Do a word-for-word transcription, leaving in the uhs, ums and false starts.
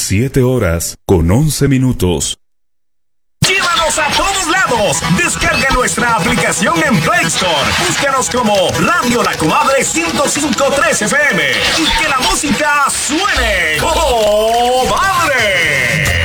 siete horas con once minutos. ¡Llévanos a todos lados! Descarga nuestra aplicación en Play Store. Búscanos como Radio La Comadre ciento cinco punto tres F M. Y que la música suene. ¡Oh, madre!